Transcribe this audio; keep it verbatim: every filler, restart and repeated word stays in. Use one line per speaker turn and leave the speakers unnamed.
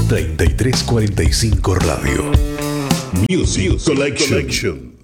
treinta y tres cuarenta y cinco Radio.
Music Collection.